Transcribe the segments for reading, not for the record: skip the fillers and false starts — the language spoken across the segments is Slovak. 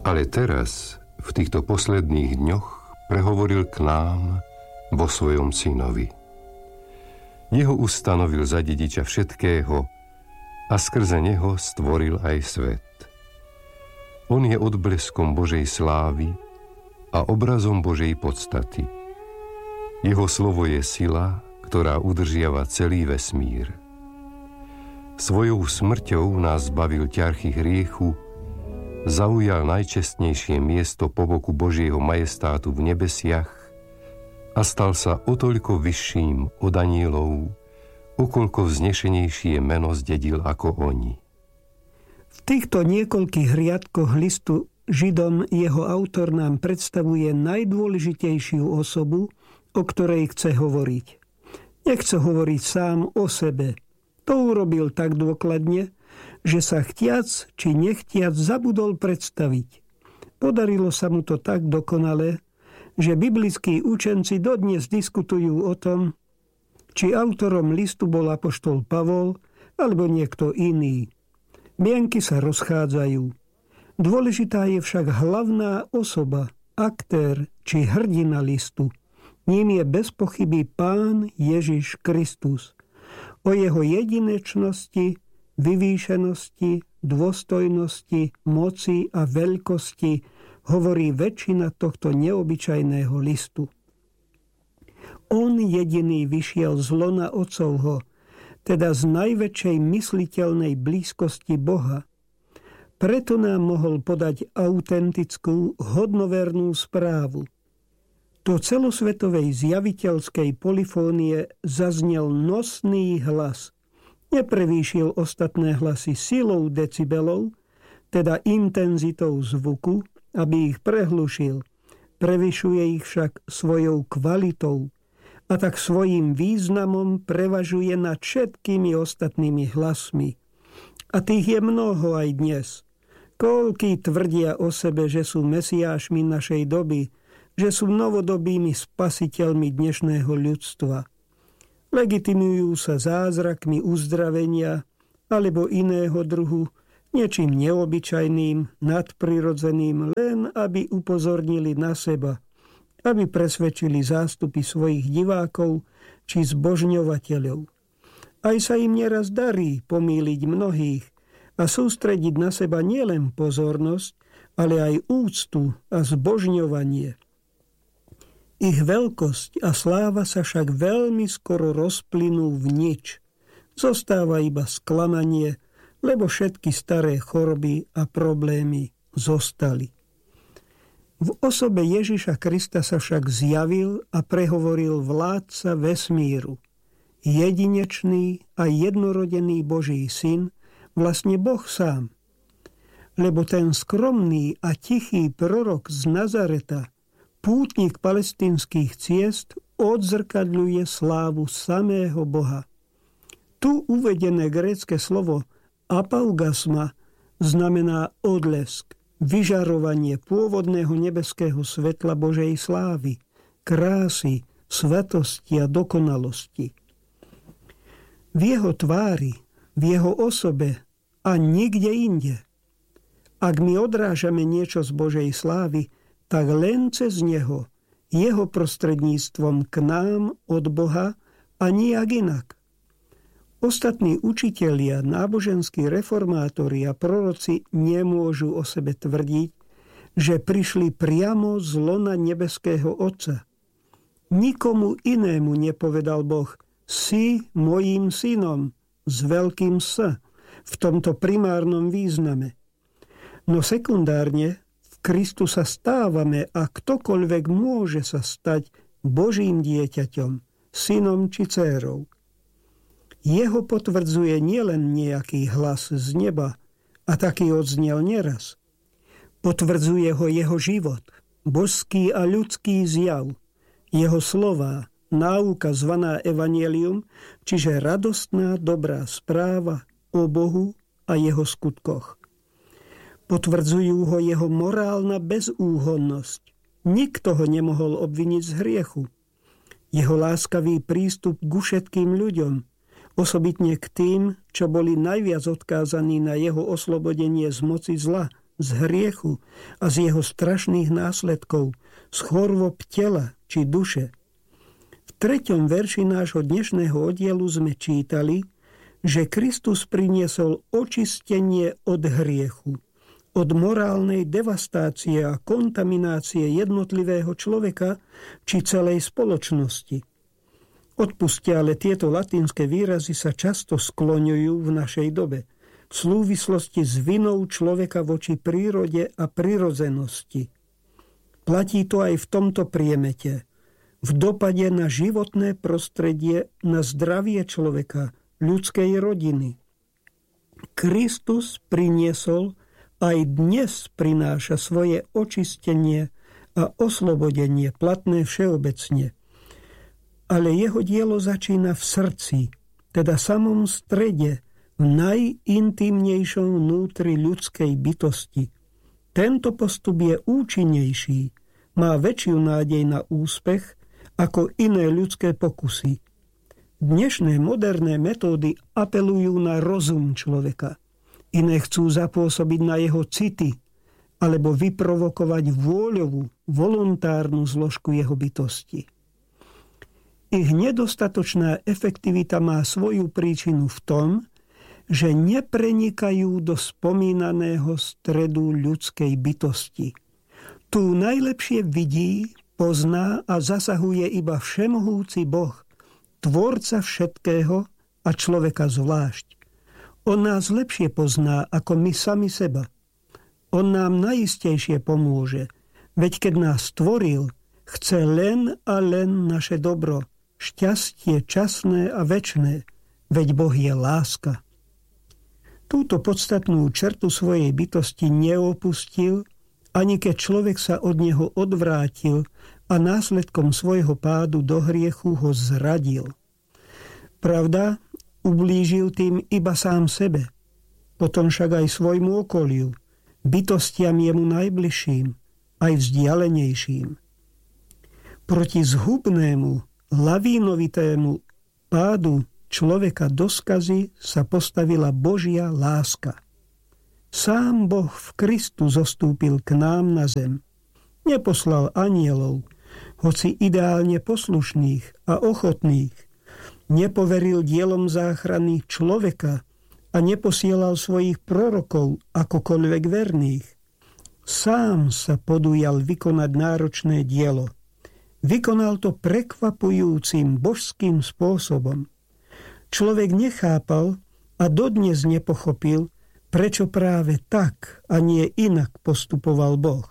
Ale teraz, v týchto posledných dňoch, prehovoril k nám vo svojom synovi. Jeho ustanovil za dediča všetkého a skrze neho stvoril aj svet. On je odbleskom Božej slávy a obrazom Božej podstaty. Jeho slovo je sila, ktorá udržiava celý vesmír. Svojou smrťou nás zbavil ťarchy hriechu, zaujal najčestnejšie miesto po boku Božieho majestátu v nebesiach a stal sa o toľko vyšším od anielov, okoľko vznešenejšie meno zdedil ako oni. V týchto niekoľkých riadkoch listu Židom jeho autor nám predstavuje najdôležitejšiu osobu, o ktorej chce hovoriť. Nechce hovoriť sám o sebe. To urobil tak dôkladne, že sa chtiac či nechtiac zabudol predstaviť. Podarilo sa mu to tak dokonale, že biblickí učenci dodnes diskutujú o tom, či autorom listu bol apoštol Pavol alebo niekto iný. Mienky sa rozchádzajú. Dôležitá je však hlavná osoba, aktér či hrdina listu. Ním je bez pochyby Pán Ježiš Kristus. O jeho jedinečnosti, vyvýšenosti, dôstojnosti, moci a veľkosti hovorí väčšina tohto neobyčajného listu. On jediný vyšiel z lona Otcovho, teda z najväčšej mysliteľnej blízkosti Boha. Preto nám mohol podať autentickú, hodnovernú správu. Do celosvetovej zjaviteľskej polifónie zaznel nosný hlas. Neprevýšil ostatné hlasy silou decibelov, teda intenzitou zvuku, aby ich prehlušil. Prevyšuje ich však svojou kvalitou a tak svojím významom prevažuje nad všetkými ostatnými hlasmi. A tých je mnoho aj dnes. Koľkí tvrdia o sebe, že sú mesiášmi našej doby, že sú novodobými spasiteľmi dnešného ľudstva. Legitimujú sa zázrakmi uzdravenia alebo iného druhu, niečím neobyčajným, nadprirodzeným, len aby upozornili na seba, aby presvedčili zástupy svojich divákov či zbožňovateľov. Aj sa im neraz darí pomýliť mnohých a sústrediť na seba nielen pozornosť, ale aj úctu a zbožňovanie. Ich veľkosť a sláva sa však veľmi skoro rozplynú v nič. Zostáva iba sklamanie, lebo všetky staré choroby a problémy zostali. V osobe Ježiša Krista sa však zjavil a prehovoril vládca vesmíru. Jedinečný a jednorodený Boží syn, vlastne Boh sám. Lebo ten skromný a tichý prorok z Nazareta, pútnik palestínskych ciest, odzrkadľuje slávu samého Boha. Tu uvedené grécke slovo apaugasma znamená odlesk, vyžarovanie pôvodného nebeského svetla Božej slávy, krásy, svetosti a dokonalosti. V jeho tvári, v jeho osobe a nikde inde. Ak my odrážame niečo z Božej slávy, tak len cez neho, jeho prostredníctvom k nám od Boha a nijak inak. Ostatní učitelia, náboženskí reformátori a proroci nemôžu o sebe tvrdiť, že prišli priamo z lona nebeského Otca. Nikomu inému nepovedal Boh, si mojím synom, s veľkým S, v tomto primárnom význame. No sekundárne, v Kristu sa stávame a ktokoľvek môže sa stať Božím dieťaťom, synom či dcérou. Jeho potvrdzuje nielen nejaký hlas z neba, a taký odznel neraz. Potvrdzuje ho jeho život, božský a ľudský zjav, jeho slová, náuka zvaná evanjelium, čiže radostná dobrá správa o Bohu a jeho skutkoch. Potvrdzujú ho jeho morálna bezúhonnosť. Nikto ho nemohol obviniť z hriechu. Jeho láskavý prístup ku všetkým ľuďom, osobitne k tým, čo boli najviac odkázaní na jeho oslobodenie z moci zla, z hriechu a z jeho strašných následkov, z chorôb tela či duše. V 3. verši nášho dnešného oddielu sme čítali, že Kristus priniesol očistenie od hriechu, od morálnej devastácie a kontaminácie jednotlivého človeka či celej spoločnosti. Odpusťte, ale tieto latinské výrazy sa často skloňujú v našej dobe v súvislosti s vinou človeka voči prírode a prirodzenosti. Platí to aj v tomto priemete, v dopade na životné prostredie, na zdravie človeka, ľudskej rodiny. Kristus priniesol, aj dnes prináša svoje očistenie a oslobodenie platné všeobecne. Ale jeho dielo začína v srdci, teda samom strede, v najintímnejšom vnútri ľudskej bytosti. Tento postup je účinnejší, má väčšiu nádej na úspech ako iné ľudské pokusy. Dnešné moderné metódy apelujú na rozum človeka. Iné chcú zapôsobiť na jeho city alebo vyprovokovať vôľovú, voluntárnu zložku jeho bytosti. Ich nedostatočná efektivita má svoju príčinu v tom, že neprenikajú do spomínaného stredu ľudskej bytosti. Tu najlepšie vidí, pozná a zasahuje iba všemohúci Boh, tvorca všetkého a človeka zvlášť. On nás lepšie pozná ako my sami seba. On nám najistejšie pomôže, veď keď nás stvoril, chce len a len naše dobro, šťastie časné a večné, veď Boh je láska. Túto podstatnú črtu svojej bytosti neopustil, ani keď človek sa od neho odvrátil a následkom svojho pádu do hriechu ho zradil. Pravda, ublížil tým iba sám sebe, potom však aj svojmu okoliu, bytostiam jemu najbližším, aj vzdialenejším. Proti zhubnému, lavínovitému pádu človeka do skazy sa postavila Božia láska. Sám Boh v Kristu zostúpil k nám na zem. Neposlal anielov, hoci ideálne poslušných a ochotných. Nepoveril dielom záchrany človeka a neposielal svojich prorokov akokoľvek verných. Sám sa podujal vykonať náročné dielo. Vykonal to prekvapujúcim božským spôsobom. Človek nechápal a dodnes nepochopil, prečo práve tak a nie inak postupoval Boh.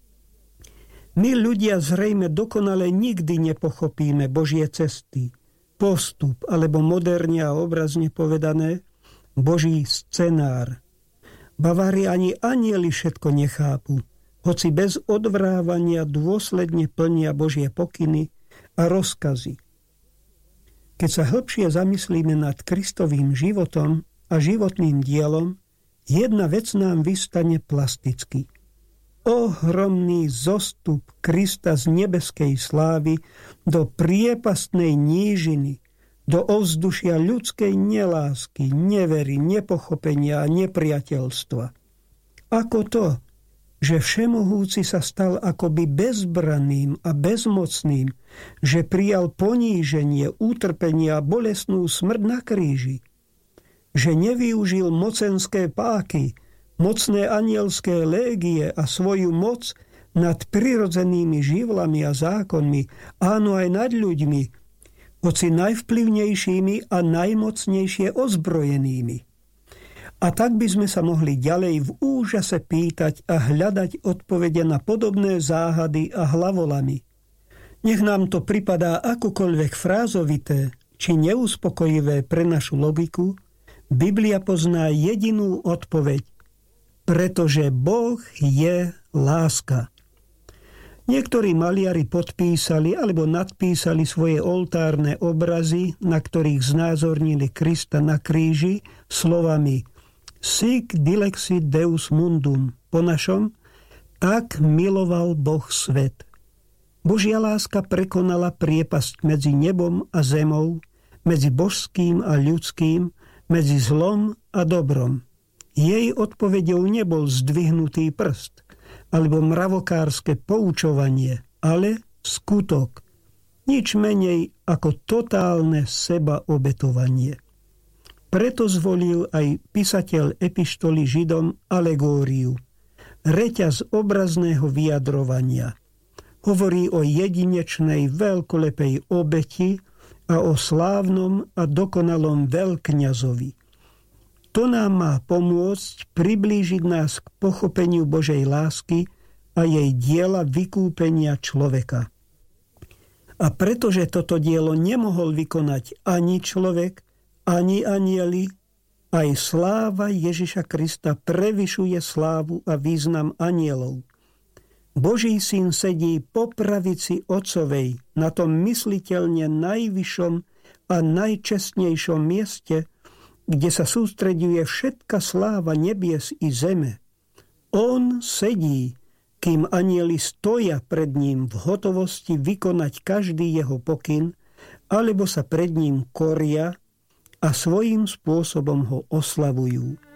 My ľudia zrejme dokonale nikdy nepochopíme Božie cesty, postup, alebo moderne a obrazne povedané, Boží scenár. Bavári ani anjeli všetko nechápu, hoci bez odvrávania dôsledne plnia Božie pokyny a rozkazy. Keď sa hĺbšie zamyslíme nad Kristovým životom a životným dielom, jedna vec nám vystane plasticky. Ohromný zostup Krista z nebeskej slávy do priepastnej nížiny, do ovzdušia ľudskej nelásky, nevery, nepochopenia a nepriateľstva. Ako to, že všemohúci sa stal akoby bezbranným a bezmocným, že prijal poníženie, utrpenie a bolestnú smrť na kríži, že nevyužil mocenské páky, mocné anielské légie a svoju moc nad prirodzenými živlami a zákonmi, áno aj nad ľuďmi, hoci najvplyvnejšími a najmocnejšie ozbrojenými. A tak by sme sa mohli ďalej v úžase pýtať a hľadať odpovede na podobné záhady a hlavolamy. Nech nám to pripadá akokoľvek frázovité či neuspokojivé pre našu logiku, Biblia pozná jedinú odpoveď, pretože Boh je láska. Niektorí maliari podpísali alebo nadpísali svoje oltárne obrazy, na ktorých znázornili Krista na kríži, slovami Sic dilexit Deus mundum, po našom, tak miloval Boh svet. Božia láska prekonala priepasť medzi nebom a zemou, medzi božským a ľudským, medzi zlom a dobrom. Jej odpoveďou nebol zdvihnutý prst alebo mravokárske poučovanie, ale skutok. Nič menej ako totálne sebaobetovanie. Preto zvolil aj písateľ epištoly Židom alegóriu, reťaz obrazného vyjadrovania. Hovorí o jedinečnej veľkolepej obeti a o slávnom a dokonalom veľkňazovi. To nám má pomôcť priblížiť nás k pochopeniu Božej lásky a jej diela vykúpenia človeka. A pretože toto dielo nemohol vykonať ani človek, ani anjeli, aj sláva Ježiša Krista prevyšuje slávu a význam anjelov. Boží syn sedí po pravici Otcovej na tom mysliteľne najvyššom a najčestnejšom mieste, kde sa sústreďuje všetka sláva nebies i zeme. On sedí, kým anjeli stoja pred ním v hotovosti vykonať každý jeho pokyn, alebo sa pred ním koria a svojím spôsobom ho oslavujú.